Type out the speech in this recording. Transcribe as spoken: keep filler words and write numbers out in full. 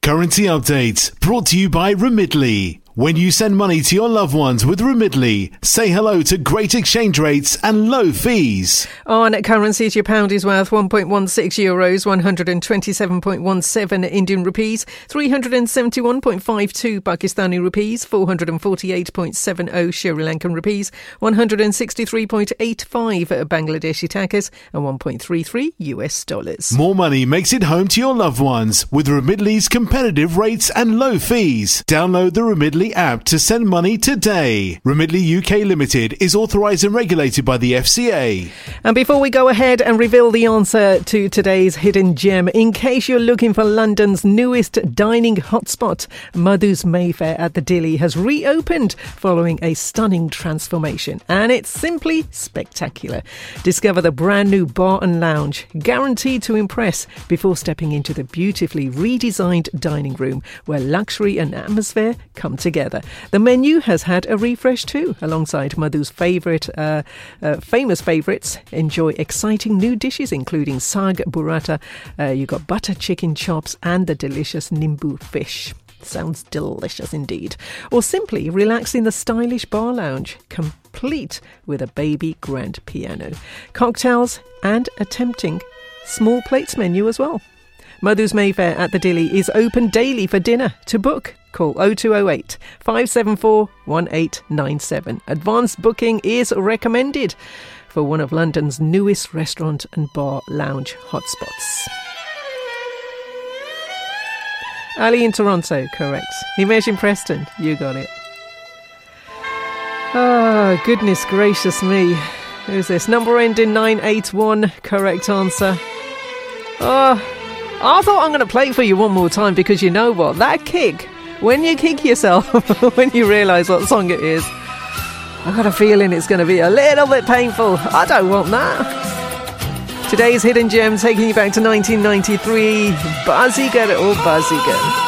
Currency update brought to you by Remitly. When you send money to your loved ones with Remitly, say hello to great exchange rates and low fees. On currencies, your pound is worth one point one six euros, one hundred twenty-seven point one seven Indian rupees, three hundred seventy-one point five two Pakistani rupees, four hundred forty-eight point seven zero Sri Lankan rupees, one hundred sixty-three point eight five Bangladeshi takas, and one point three three U S dollars. More money makes it home to your loved ones with Remitly's competitive rates and low fees. Download the Remitly app to send money today. Remitly U K Limited is authorised and regulated by the F C A. And before we go ahead and reveal the answer to today's hidden gem, in case you're looking for London's newest dining hotspot, Madhu's Mayfair at the Dilly has reopened following a stunning transformation, and it's simply spectacular. Discover the brand new bar and lounge, guaranteed to impress, before stepping into the beautifully redesigned dining room where luxury and atmosphere come together. The menu has had a refresh too, alongside Madhu's favourite, uh, uh, famous favourites. Enjoy exciting new dishes including sag burrata, uh, you got butter chicken chops and the delicious nimbu fish. Sounds delicious indeed. Or simply relax in the stylish bar lounge, complete with a baby grand piano, cocktails and a tempting small plates menu as well. Madhu's Mayfair at the Dilly is open daily for dinner. To book, call oh two oh eight, five seven four, one eight nine seven. Advanced booking is recommended for one of London's newest restaurant and bar lounge hotspots. Ali in Toronto, correct. Himesh in Preston, you got it. Oh, goodness gracious me. Who's this? Number ending nine eight one, correct answer. Oh, I thought I'm going to play for you one more time because you know what? That kick, when you kick yourself, when you realise what song it is, I've got a feeling it's going to be a little bit painful. I don't want that. Today's hidden gem taking you back to nineteen ninety-three. Bazigar or Bazigar.